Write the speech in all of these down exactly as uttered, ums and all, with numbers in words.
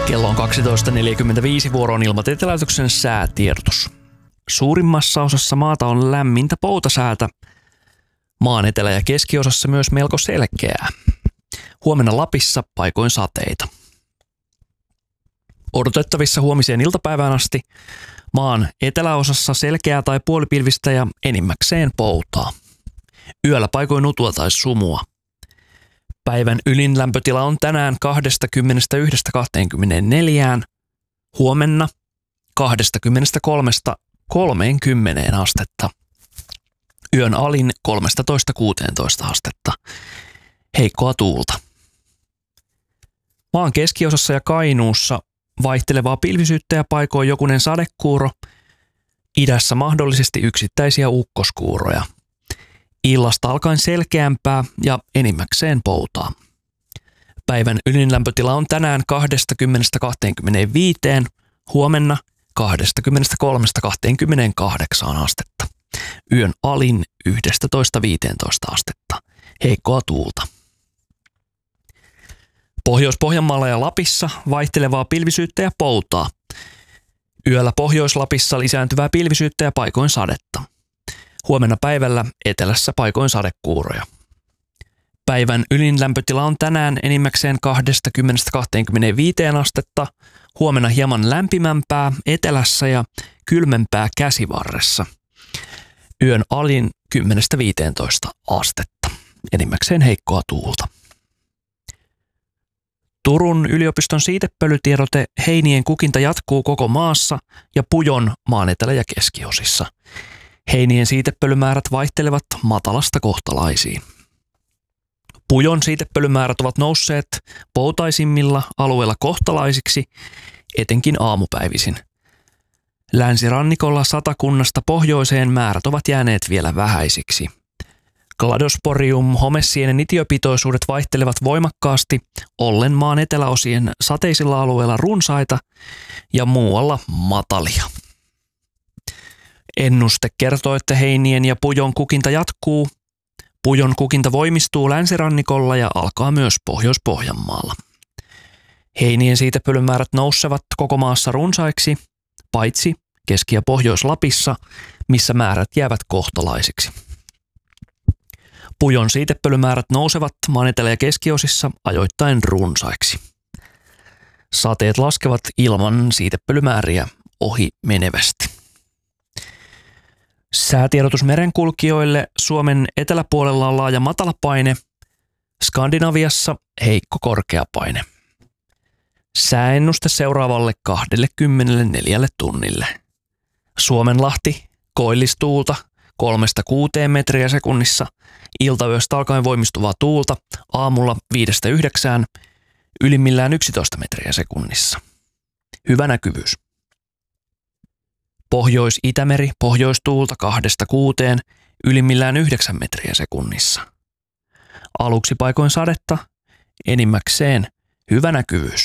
Kello on kaksitoista neljäkymmentäviisi, vuoroon Ilmatieteen säätiedotus. Suurimmassa osassa maata on lämmintä poutasäätä. Maan etelä- ja keskiosassa myös melko selkeää. Huomenna Lapissa paikoin sateita. Odotettavissa huomiseen iltapäivään asti maan eteläosassa selkeää tai puolipilvistä ja enimmäkseen poutaa. Yöllä paikoin utua tai sumua. Päivän ylin lämpötila on tänään kaksikymmentäyksi kaksikymmentäneljä, huomenna kaksikymmentäkolme kolmekymmentä astetta. Yön alin kolmetoista kuusitoista astetta. Heikkoa tuulta. Maan keskiosassa ja Kainuussa vaihtelevaa pilvisyyttä ja paikoin jokunen sadekuuro. Idässä mahdollisesti yksittäisiä ukkoskuuroja. Illasta alkaen selkeämpää ja enimmäkseen poutaa. Päivän ylin lämpötila on tänään kaksikymmentä kaksikymmentäviisi, huomenna kaksikymmentäkolme kaksikymmentäkahdeksan astetta. Yön alin yksitoista viisitoista astetta. Heikkoa tuulta. Pohjois-Pohjanmaalla ja Lapissa vaihtelevaa pilvisyyttä ja poutaa. Yöllä Pohjois-Lapissa lisääntyvää pilvisyyttä ja paikoin sadetta. Huomenna päivällä etelässä paikoin sadekuuroja. Päivän ylin lämpötila on tänään enimmäkseen kaksikymmentä kaksikymmentäviisi astetta, huomenna hieman lämpimämpää etelässä ja kylmempää Käsivarressa. Yön alin kymmenen viisitoista astetta, enimmäkseen heikkoa tuulta. Turun yliopiston siitepölytiedote: heinien kukinta jatkuu koko maassa ja Pujon maan etelä- ja keskiosissa. Heinien siitepölymäärät vaihtelevat matalasta kohtalaisiin. Pujon siitepölymäärät ovat nousseet poutaisimmilla alueilla kohtalaisiksi, etenkin aamupäivisin. Länsirannikolla Satakunnasta pohjoiseen määrät ovat jääneet vielä vähäisiksi. Cladosporium homesienen itiöpitoisuudet vaihtelevat voimakkaasti, ollen maan eteläosien sateisilla alueilla runsaita ja muualla matalia. Ennuste kertoo, että heinien ja pujon kukinta jatkuu. Pujon kukinta voimistuu länsirannikolla ja alkaa myös Pohjois-Pohjanmaalla. Heinien siitepölymäärät nousevat koko maassa runsaiksi, paitsi Keski- ja Pohjois-Lapissa, missä määrät jäävät kohtalaisiksi. Pujon siitepölymäärät nousevat maan etelä- ja keskiosissa ajoittain runsaiksi. Sateet laskevat ilman siitepölymääriä ohi menevästi. Säätiedotus merenkulkijoille: Suomen eteläpuolella on laaja matalapaine, Skandinaviassa heikko korkeapaine. Sääennuste seuraavalle kaksikymmentäneljä tunnille. Suomenlahti, koillistuulta kolmesta kuuteen metriä sekunnissa, iltayöstä alkaen voimistuvaa tuulta, aamulla viidestä yhdeksään, ylimmillään yksitoista metriä sekunnissa. Hyvä näkyvyys. Pohjois-Itämeri, pohjoistuulta kahdesta kuuteen, ylimmillään yhdeksän metriä sekunnissa. Aluksi paikoin sadetta, enimmäkseen hyvä näkyvyys.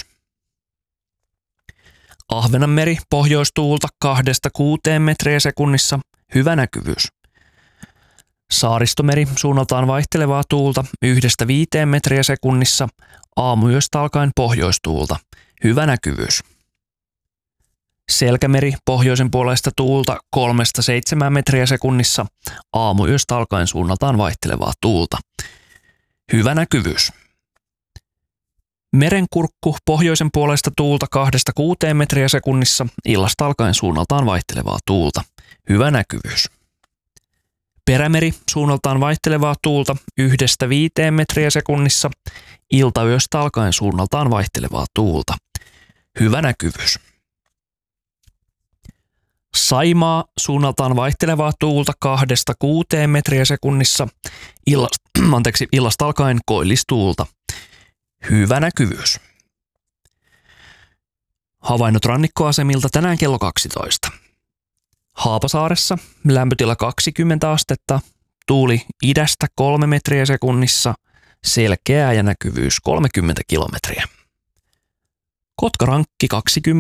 Ahvenanmeri, pohjoistuulta kahdesta kuuteen metriä sekunnissa, hyvä näkyvyys. Saaristomeri, suunnaltaan vaihtelevaa tuulta yhdestä viiteen metriä sekunnissa, aamuyöstä alkaen pohjoistuulta, hyvä näkyvyys. Selkämeri, pohjoisen puolesta tuulta kolmesta seitsemään metriä sekunnissa, aamuyöstä alkaen suunnaltaan vaihtelevaa tuulta. Hyvä näkyvyys. Merenkurkku, pohjoisen puolesta tuulta kahdesta kuuteen metriä sekunnissa, illasta alkaen suunnaltaan vaihtelevaa tuulta. Hyvä näkyvyys. Perämeri, suunnaltaan vaihtelevaa tuulta yhdestä viiteen metriä sekunnissa, iltayöstä alkaen suunnaltaan vaihtelevaa tuulta. Hyvä näkyvyys. Saimaa, suunnaltaan vaihtelevaa tuulta kahdesta kuuteen metriä sekunnissa, illasta, anteeksi, illasta alkaen koillistuulta. Hyvä näkyvyys. Havainnot rannikkoasemilta tänään kello kaksitoista. Haapasaaressa lämpötila kaksikymmentä astetta, tuuli idästä kolme metriä sekunnissa, selkeää ja näkyvyys kolmekymmentä kilometriä. Kotkarankki kaksikymmentä